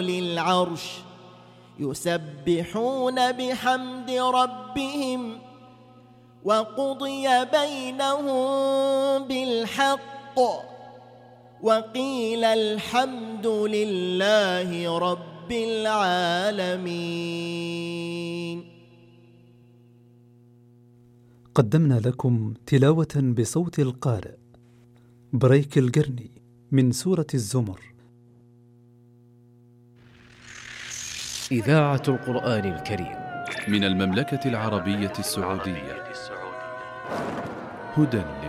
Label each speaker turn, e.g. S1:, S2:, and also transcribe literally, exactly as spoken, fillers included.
S1: للعرش يسبحون بحمد ربهم وقضي بينهم بالحق وقيل الحمد لله رب العالمين.
S2: قدمنا لكم تلاوة بصوت القارئ بريك القرني من سورة الزمر.
S3: إذاعة القرآن الكريم
S4: من المملكة العربية السعودية. هدى